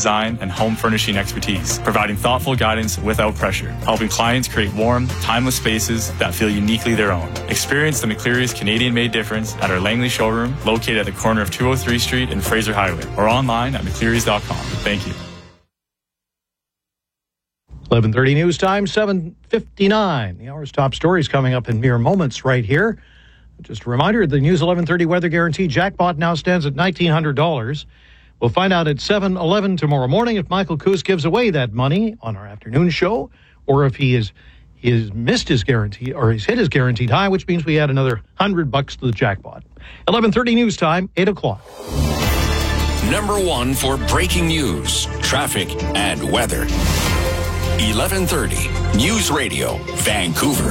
design, and home furnishing expertise, providing thoughtful guidance without pressure, helping clients create warm, timeless spaces that feel uniquely their own. Experience the McCleary's Canadian-made difference at our Langley showroom, located at the corner of 203 Street and Fraser Highway, or online at mcclearys.com. Thank you. 11:30 news time, 7:59. The hour's top stories coming up in mere moments right here. Just a reminder, the News 11:30 Weather Guarantee jackpot now stands at $1,900. We'll find out at 7:11 tomorrow morning if Michael Coos gives away that money on our afternoon show, or if he has missed his guarantee, or he's hit his guaranteed high, which means we add another $100 to the jackpot. 11:30 news time, 8 o'clock. Number one for breaking news, traffic, and weather. 11:30 News Radio, Vancouver.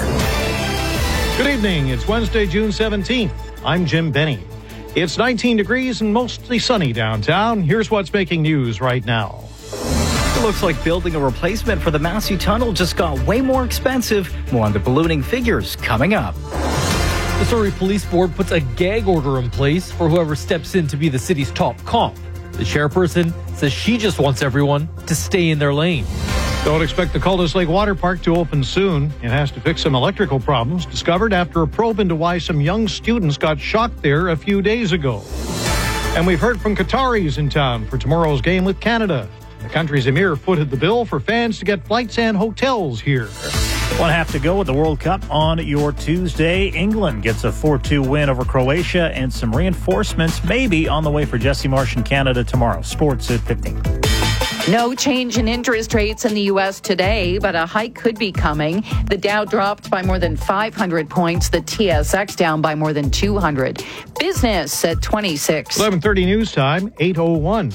Good evening. It's Wednesday, June 17th. I'm Jim Benny. It's 19 degrees and mostly sunny downtown. Here's what's making news right now. It looks like building a replacement for the Massey Tunnel just got way more expensive. More on the ballooning figures coming up. The Surrey Police Board puts a gag order in place for whoever steps in to be the city's top cop. The chairperson says she just wants everyone to stay in their lane. Don't expect the Cultus Lake Water Park to open soon. It has to fix some electrical problems discovered after a probe into why some young students got shocked there a few days ago. And we've heard from Qataris in town for tomorrow's game with Canada. The country's emir footed the bill for fans to get flights and hotels here. 1.5 to go with the World Cup on your Tuesday. England gets a 4-2 win over Croatia, and some reinforcements maybe on the way for Jesse Marsh in Canada tomorrow. Sports at 15. No change in interest rates in the U.S. today, but a hike could be coming. The Dow dropped by more than 500 points. The TSX down by more than 200. Business at 26. 11:30 news time, 8:01.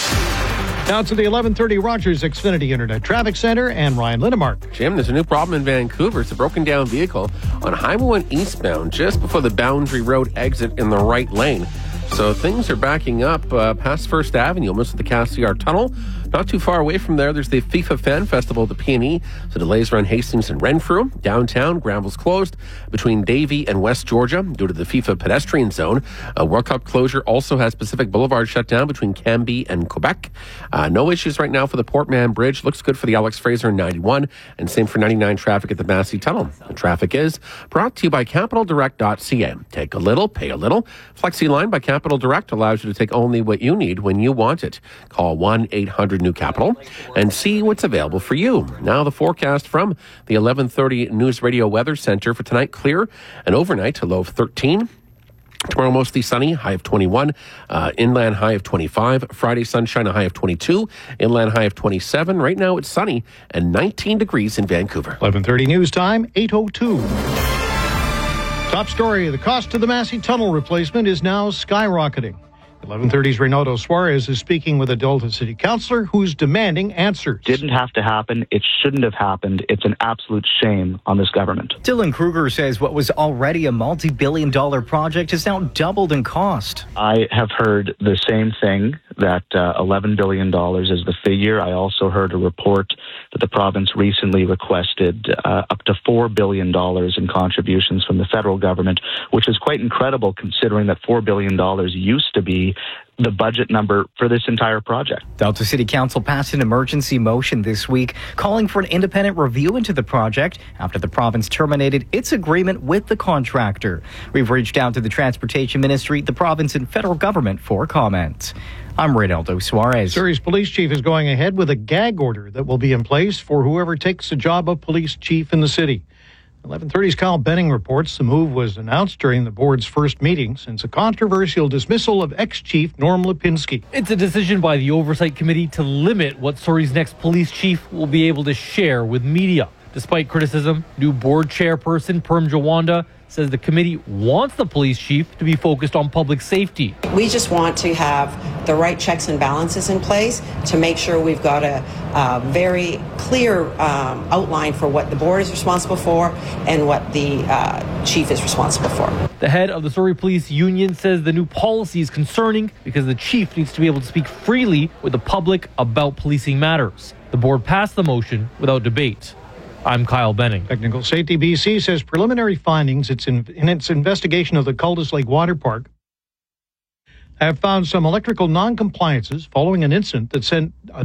Now to the 11:30 Rogers Xfinity Internet Traffic Center and Ryan Lindemark. Jim, there's a new problem in Vancouver. It's a broken down vehicle on Highway 1 eastbound just before the Boundary Road exit in the right lane. So things are backing up past First Avenue, almost at the Cassiar Tunnel. Not too far away from there, there's the FIFA Fan Festival at the PNE. So delays around Hastings and Renfrew. Downtown, Granville's closed between Davie and West Georgia due to the FIFA pedestrian zone. World Cup closure also has Pacific Boulevard shut down between Cambie and Quebec. No issues right now for the Port Mann Bridge. Looks good for the Alex Fraser 91. And same for 99 traffic at the Massey Tunnel. The traffic is brought to you by CapitalDirect.ca. Take a little, pay a little. FlexiLine by Capital Direct allows you to take only what you need when you want it. Call 1-800-NEW-CAPITAL and see what's available for you. Now the forecast from the 11:30 News Radio Weather Center for tonight: clear and overnight, a low of 13. Tomorrow, mostly sunny, high of 21. Inland, high of 25. Friday, sunshine, a high of 22. Inland, high of 27. Right now, it's sunny and 19 degrees in Vancouver. 11:30 news time, 8:02. Top story, the cost of the Massey Tunnel replacement is now skyrocketing. 11:30's Renato Suarez is speaking with a Delta City councillor who's demanding answers. Didn't have to happen. It shouldn't have happened. It's an absolute shame on this government. Dylan Kruger says what was already a multi-billion-dollar project has now doubled in cost. I have heard the same thing, that $11 billion is the figure. I also heard a report that the province recently requested up to $4 billion in contributions from the federal government, which is quite incredible considering that $4 billion used to be the budget number for this entire project. Delta City Council passed an emergency motion this week calling for an independent review into the project after the province terminated its agreement with the contractor. We've reached out to the Transportation Ministry, the province, and federal government for comment. I'm Reynaldo Suarez. Surrey's police chief is going ahead with a gag order that will be in place for whoever takes the job of police chief in the city. 11:30's Kyle Benning reports the move was announced during the board's first meeting since a controversial dismissal of ex-chief Norm Lipinski. It's a decision by the Oversight Committee to limit what Surrey's next police chief will be able to share with media. Despite criticism, new board chairperson Perm Jawanda says the committee wants the police chief to be focused on public safety. We just want to have the right checks and balances in place to make sure we've got a very clear outline for what the board is responsible for and what the chief is responsible for. The head of the Surrey Police Union says the new policy is concerning because the chief needs to be able to speak freely with the public about policing matters. The board passed the motion without debate. I'm Kyle Benning. Technical Safety BC says preliminary findings in its investigation of the Cultus Lake Water Park have found some electrical non-compliances following an incident that sent a